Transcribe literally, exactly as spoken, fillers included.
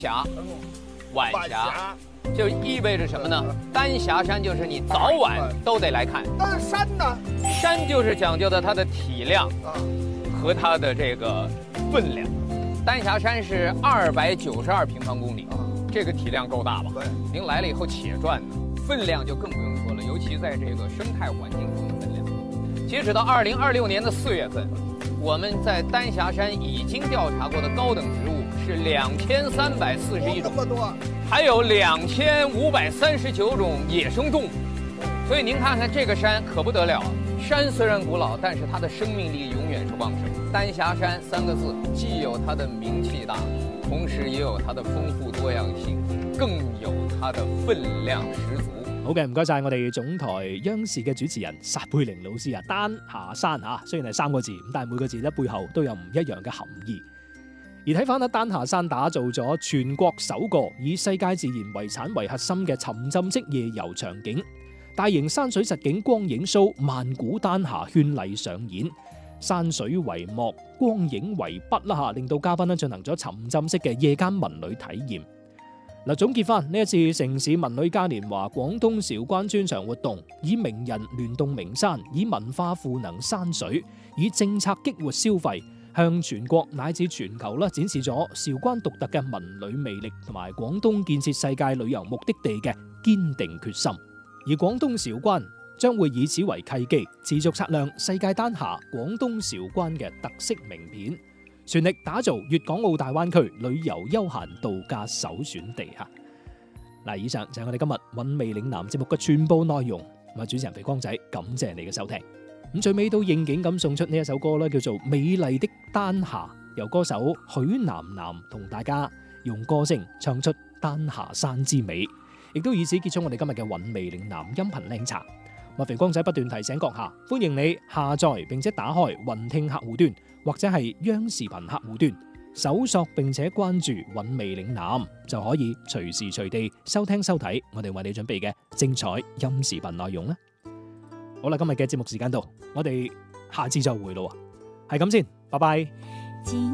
霞、晚霞，就意味着什么呢？丹霞山就是你早晚都得来看。 但是山呢？ 山就是讲究的它的体量和它的这个分量。丹霞山是二百九十二平方公里，这个体量够大吧？ 对， 您来了以后且转呢，分量就更不用说了，尤其在这个生态环境中的分量。截止到二零二六年的四月份，我们在丹霞山已经调查过的高等植物是两千三百四十一种， 这么多， 还有两千五百三十九种野生动物。所以您看看这个山可不得了，山虽然古老，但是它的生命力永远是旺盛。丹霞山三个字，既有它的名气大，同時也有它的豐富多樣性，更有它的分量十足。 好嘅，唔該晒我哋總台央視嘅主持人撒貝寧老師啊，丹霞山啊，雖然係三個字，咁但係每個字咧背後都有唔一樣嘅含義。而睇翻咧，丹霞山打造咗全國首個以世界自然遺產為核心嘅沉浸式夜遊場景，大型山水實景光影 show 萬古丹霞絢麗上演。山水為幕，光影為筆啦嚇，令到嘉賓咧進行咗沉浸式嘅夜間文旅體驗。嗱，總結翻呢一次城市文旅嘉年華廣東韶關專場活動，以名人聯動名山，以文化賦能山水，以政策激活消費，向全國乃至全球啦展示咗韶關獨特嘅文旅魅力同埋廣東建設世界旅遊目的地嘅堅定決心。而廣東韶關將會以此為契機，持續擦亮世界丹霞廣東韶關嘅特色名片，全力打造粵港澳大灣區旅遊休閒度假首選地嚇。嗱，以上就係我哋今日韻味嶺南節目嘅全部內容。咁啊，主持人肥光仔，感謝你嘅收聽。咁最尾都應景咁送出呢一首歌咧，叫做《美麗的丹霞》，由歌手許南南同大家用歌聲唱出丹霞山之美，亦都以此結束我哋今日嘅韻味嶺南音頻靚茶。麥肥光仔不斷提醒閣下，歡迎你下載並且打開雲聽客戶端或者係央視頻客戶端，搜索並且關注韻味嶺南，就可以隨時隨地收聽收睇我哋為你準備嘅精彩音視頻內容啦。好啦，今日嘅節目時間到，我哋下次再會咯，係咁先，拜拜。